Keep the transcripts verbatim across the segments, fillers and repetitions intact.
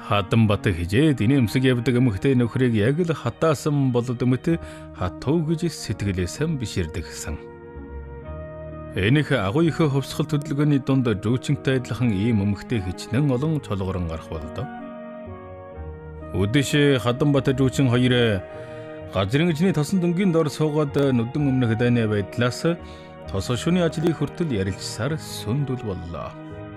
Хатанбат хижээд инээмсэг явдаг эмэгтэй нөхрийг яг л хатаасан болоод өмт хатуу гэж сэтгэлээсэн биширдэгсэн. Энэх агуу их хөвсгөл хөдөлгөөний дунд жүүчинтэй адилхан ийм эмэгтэй хичнээн олон чолгорон гарах болдоо. Өдөш Хатанбат жүүчин хоёр газрын ижний тосон дөнгөний дор суугаад нүдэн өмнөх дайны байдлаас тос шөнийн ажлыг хүртэл ярилцсаар сүндүл боллоо.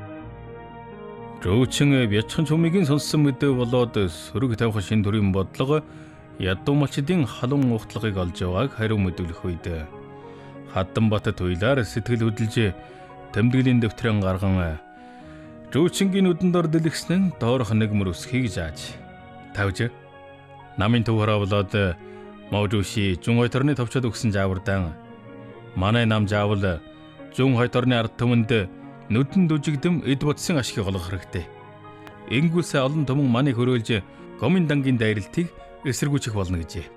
Жүүчин бячхан чумигийн сонссон мэдээ болоод сөрөг тавих шин төрийн бодлого ядуу малчдын халуун ухтлагыг олж байгааг хариу мэдүүлэх үед Хатанбат туйлаар сэтгэл хөдлөж тэмдэглэлийн дэвтрэн гарган жүүчингийн нүдэн дор дэлгэсэн нь доорх нэг мөр өсхийг зааж тавж намын төв хараавлаад мовжүүши зүүн хойторны товчод өгсөн заавардан манай нам заавал зүүн хойторны ард түмэнд нүдэн дүжигдэм эд бодсон ашиг олгох хэрэгтэй. Ингүүсээ олон түмэн маныг хөрөөлж гоминдангийн дайралтыг эсэргүүцэх болно гэжээ.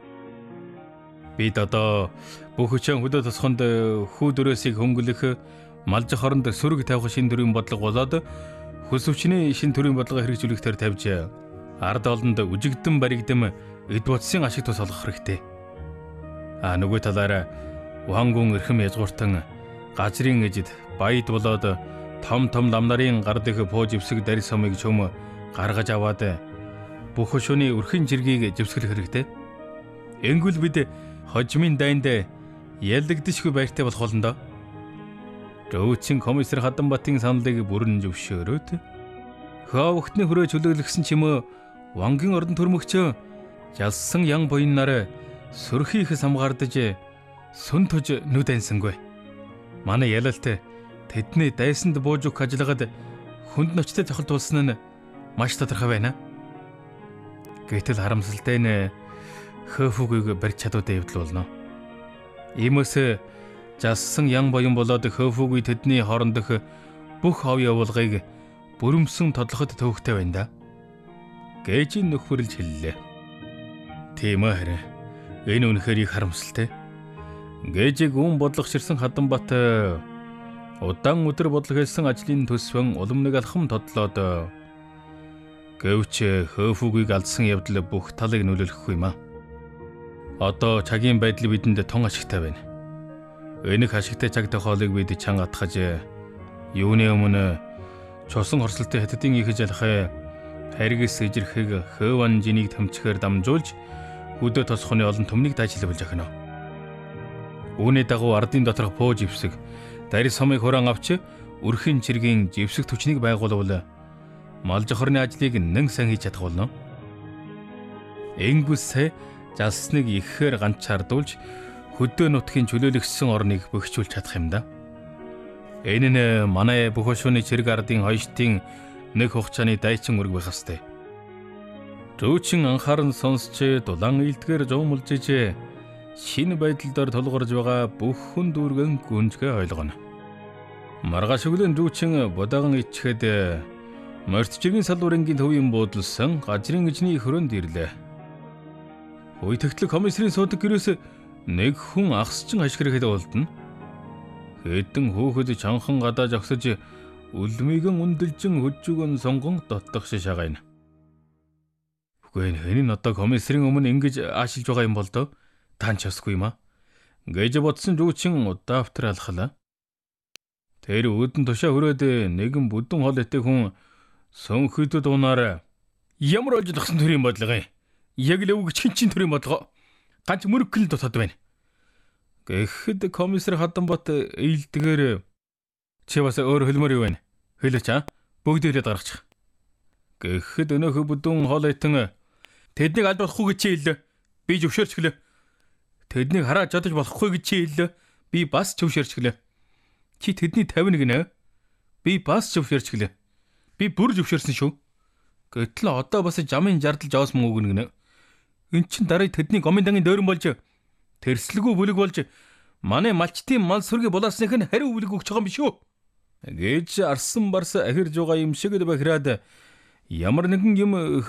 Бид одоо бүх хүчин хөдөө тосхонд хүү дөрөөсийг хөнгөлөх малж хоронд сөрөг тавих шин төрийн бодлого болоод хүс хүчний шин төрийн бодлого хэрэгжүүлэхээр тавьж ард олонд үжигдэн баригдэм эд бодсон ашиг тус олгох хэрэгтэй. А нөгөө талаараа ухаангүн эрхэм язгууртан газрын эжид баяд болоод том том лам нарын гар дэх пууж ивсэг дарь сомыг чөм гаргаж аваад бүх шөнийн өрхөн жиргийг живсгэх хэрэгтэй. Энгүүл бид хожимын дайнд ялдагдшгүй байртай болох болно доо. Жүүчин комиссар Хатанбатын саналыг бүрэн зөвшөөрөөд хавхтны хүрээ чөлөөлгсөн чимөө вангийн ордон төрмөгчөө ялсан ян буян нар сөрхийх самгаардаж сүн туж нүд ансангүй. Манай ялалт тэдний дайсанд бууж өгөх ажиллагаад хүнд ночтой тохилтуулсан нь маш тодорхой байна. Гэтэл харамсалтай нь хөөфүгийг барьж чадвартай явдал болно. Иймээс жассан ян боён болоод хөөфүгүй тэдний хоорондох бүх хов явуулгыг бүрэмсэн тодлоход төвөгтэй байна да. Гэж нөхөрлж хэллээ. Тийм ээ харин энэ үнэхээр их харамсалтай. Гэж гүн бодлогочирсан Хатанбат удаан өдөр бодлого хэлсэн ажлын төсвөн улам нэг алхам тодлоод гэвч хөөфүгийг алдсан явдал бүх талыг нөлөөлөхгүй юм аа. Одоо цагийн байдал бидэнд тун ашигтай байна. Энэх ашигтай цаг тохиолыг бид чанга атгаж юуны өмнө чусан хорсолтой хятадын их жалхай харгис ижирхэг хөван жинийг тэмцэхээр дамжуулж хөдөө тосхоны олон төмнийг дайжлуулж ахна. Үүний дагуу ардын доторх пууж ивсэг дарь сомыг хураан авч өрхийн чиргийн живсэг түвшнийг байгуулвал малж хорны ажлыг нэн сайн хийж чадах болно. Энгүүсээ жалсныг ихээр ганцаардуулж хөдөө нутгийн чөлөөлөгсөн орныг бөхжүүлж чадах юм да. Энэ нь манай бүх шөнийн чирэг ардын хойштын нэг хугацааны дайчин үрг байх ёстой. Жүүчин анхааран сонсч дулаан илтгэр жуумлж ижээ шинэ байдал дор тулгарч байгаа бүх хүн дүүргэн гүнзгий ойлгоно. Маргааш өглөө жүүчин бодааган ичхэд морьтчгийн салуурынгийн төвийн буудалсан газрын ижний хөрөнд ирлээ. Үе тэгтлэг комиссарын суудаг гэрээс нэг хүн ахсчин ашигрэхэд болдно. Хэдэн хөөхөд чанхан гадаа жогсож үлмигэн үндэлжин хөжжүгэн сонгон доттох шишагайна. Үгүй энэ одоо комиссарын өмнө ингэж аашилж байгаа юм бол доо таанч ёсгүй юм аа. Гэж бодсон жүүчин удаавтар алхалаа. Тэр өөдөн тушаа хөрөөд нэгэн бүдүүн хол этэй хүн сөнхөд дуунаар ямар олж тогсон төрийн бодлого юм. Яг л өвг чин төрийн бодлого. Ганц мөрөкл дутаад байна. Гэхэд комиссар Хатанбат ээлдгээр чи бас өөр хөлмөр юу вэ? Хэлээч аа. Бүгд ирээд гаргачих. Гэхэд өнөөхө бүдүүн хол этэн тэднийг аль болохгүй гэж чи хэллээ. Би зөвшөөрч гэлээ. Тэднийг хараад жадаж болохгүй гэж чи хэллээ. Би бас зөвшөөрч гэлээ. Чи тэдний тавина гинэ. Би бас зөвшөөрч гэлээ. Би бүр зөвшөөрсөн шүү. Гэтэл одоо бас жамын жардалж аваас мөн үгэн гинэ. Энд чин дараа тэдний гоминдангийн дөөрөн болж тэрслэгүү бүлэг болж манай малчтын мал сүргийг булаасных нь хариу бүлэг өгч байгаа юм биш үү? Гэж арсан барс ахирж байгаа юм шиг л бахираад ямар нэгэн юм